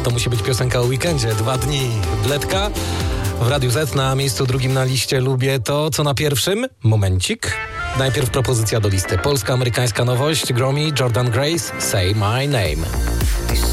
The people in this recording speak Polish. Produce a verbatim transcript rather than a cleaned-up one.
To musi być piosenka o weekendzie. Dwa dni Bledka w Radiu Z na miejscu drugim na liście Lubię to, co na pierwszym. Momencik. Najpierw propozycja do listy. Polska-amerykańska nowość. Gromi, Jordan Grace, Say My Name.